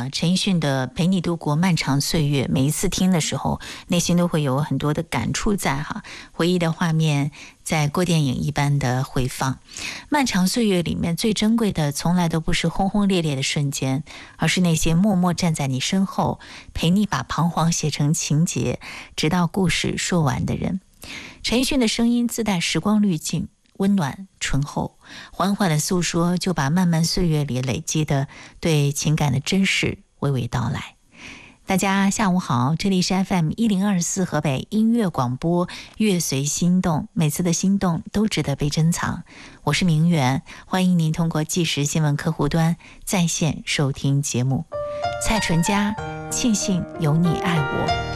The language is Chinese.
陈奕迅的《陪你度过漫长岁月》，每一次听的时候，内心都会有很多的感触在哈，回忆的画面在过电影一般的回放。漫长岁月里面最珍贵的，从来都不是轰轰烈烈的瞬间，而是那些默默站在你身后，陪你把彷徨写成情节，直到故事说完的人。陈奕迅的声音自带时光滤镜，温暖醇厚，缓缓的诉说，就把漫漫岁月里累积的对情感的真实娓娓道来。大家下午好，这里是 FM1024 河北音乐广播，乐随心动，每次的心动都值得被珍藏。我是明媛，欢迎您通过即时新闻客户端在线收听节目。蔡淳佳，庆幸有你爱我。